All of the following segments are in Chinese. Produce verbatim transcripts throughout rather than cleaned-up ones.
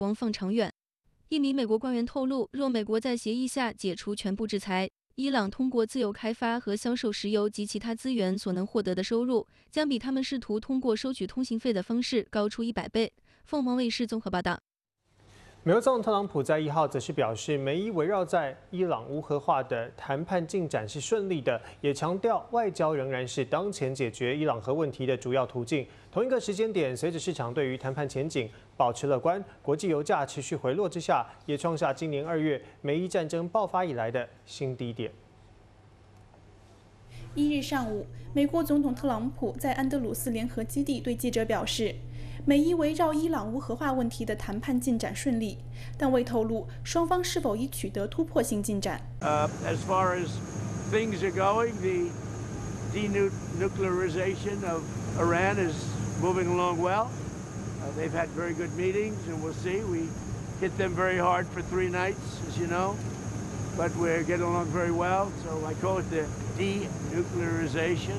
望放长远。一名美国官员透露，若美国在协议下解除全部制裁，伊朗通过自由开发和销售石油及其他资源所能获得的收入，将比他们试图通过收取通行费的方式高出一百倍。凤凰卫视综合报道。 美国总统特朗普在一号则是表示，美伊围绕在伊朗无核化的谈判进展是顺利的，也强调外交仍然是当前解决伊朗核问题的主要途径。同一个时间点，随着市场对于谈判前景保持乐观，国际油价持续回落之下，也创下今年二月美伊战争爆发以来的新低点。 一日上午，美国总统特朗普在安德鲁斯联合基地对记者表示，美伊围绕伊朗无核化问题的谈判进展顺利，但未透露双方是否已取得突破性进展。 Uh, as far as things are going, the denuclearization of Iran is moving along well. Uh, they've had very good meetings, and we'll see. We hit them very hard for three nights, as you know, but we're getting along very well. So I call it the denuclearization,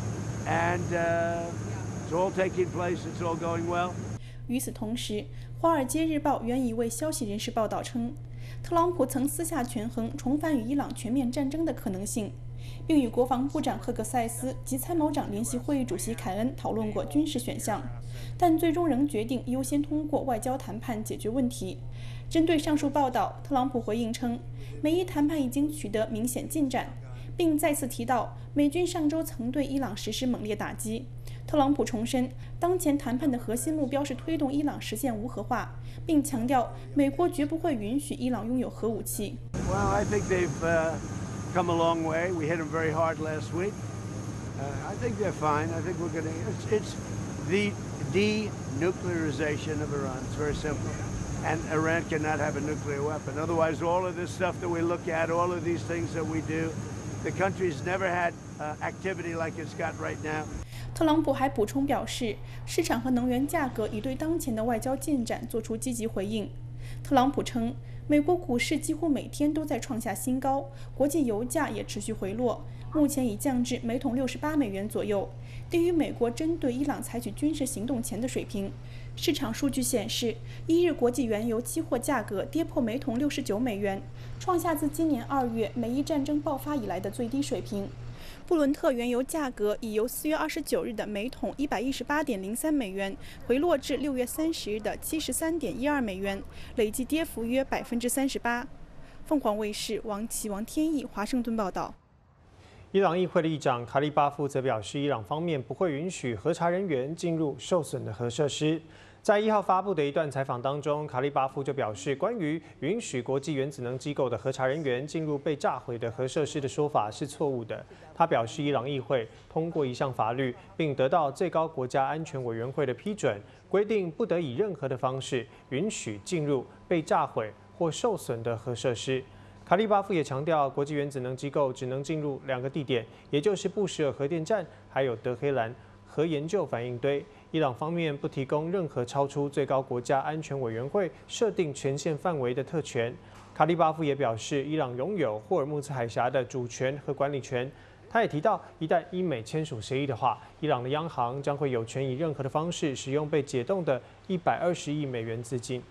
and uh, it's all taking place. It's all going well. 与此同时，《华尔街日报》援一位消息人士报道称，特朗普曾私下权衡重返与伊朗全面战争的可能性，并与国防部长赫克塞斯及参谋长联席会议主席凯恩讨论过军事选项，但最终仍决定优先通过外交谈判解决问题。针对上述报道，特朗普回应称，美伊谈判已经取得明显进展，并再次提到美军上周曾对伊朗实施猛烈打击。特朗普重申，当前谈判的核心目标是推动伊朗实现无核化，并强调美国绝不会允许伊朗拥有核武器。 Well, I think they've uh, come a long way. We hit them very hard last week. Uh, I think they're fine. I think we're going to. It's, it's the denuclearization of Iran. It's very simple. And Iran cannot have a nuclear weapon. Otherwise, all of this stuff that we look at, all of these things that we do, the country's never had uh, activity like it's got right now. 特朗普还补充表示，市场和能源价格已对当前的外交进展做出积极回应。特朗普称，美国股市几乎每天都在创下新高，国际油价也持续回落，目前已降至每桶六十八美元左右，低于美国针对伊朗采取军事行动前的水平。市场数据显示，一日国际原油期货价格跌破每桶六十九美元，创下自今年二月美伊战争爆发以来的最低水平。布伦特原油价格已由四月二十九日的每桶一百一十八点零三美元回落至六月三十日的七十三点一二美元，累计跌幅约百分之三十八。凤凰卫视王琦、王天翼华盛顿报道。 伊朗议会的议长卡利巴夫则表示，伊朗方面不会允许核查人员进入受损的核设施。在一号发布的一段采访当中，卡利巴夫就表示，关于允许国际原子能机构的核查人员进入被炸毁的核设施的说法是错误的。他表示，伊朗议会通过一项法律，并得到最高国家安全委员会的批准，规定不得以任何的方式允许进入被炸毁或受损的核设施。卡利巴夫也强调，国际原子能机构只能进入两个地点，也就是布什尔核电站还有德黑兰核研究反应堆。伊朗方面不提供任何超出最高国家安全委员会设定权限范围的特权。卡利巴夫也表示，伊朗拥有霍尔木兹海峡的主权和管理权。他也提到，一旦英美签署协议的话，伊朗的央行将会有权以任何的方式使用被解冻的一百二十亿美元资金。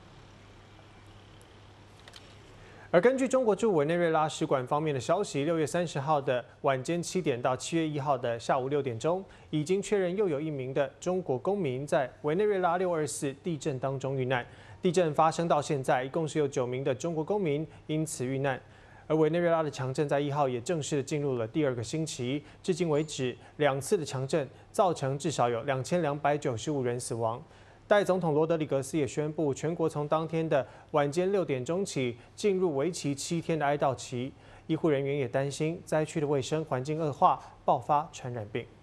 而根据中国驻委内瑞拉使馆方面的消息，六月三十号的晚间七点到七月一号的下午六点钟，已经确认又有一名的中国公民在委内瑞拉六二四地震当中遇难。地震发生到现在，一共是有九名的中国公民因此遇难。而委内瑞拉的强震在一号也正式的进入了第二个星期，至今为止两次的强震造成至少有两千两百九十五人死亡。代总统罗德里格斯也宣布，全国从当天的晚间六点钟起进入为期七天的哀悼期。医护人员也担心灾区的卫生环境恶化，爆发传染病。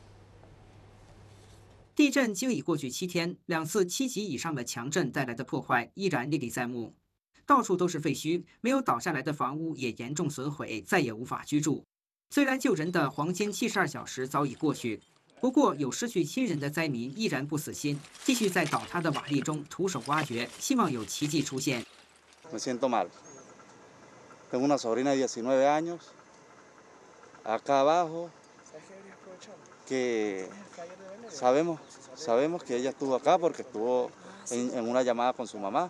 地震经已过去七天，两次七级以上的强震带来的破坏依然历历在目，到处都是废墟，没有倒下来的房屋也严重损毁，再也无法居住。虽然救人的黄金七十二小时早已过去。不过，有失去亲人的灾民依然不死心，继续在倒塌的瓦砾中徒手挖掘，希望有奇迹出现。 Me siento mal. Tengo una sobrina de diecinueve años acá abajo que sabemos sabemos que ella estuvo acá porque estuvo en, en una llamada con su mamá.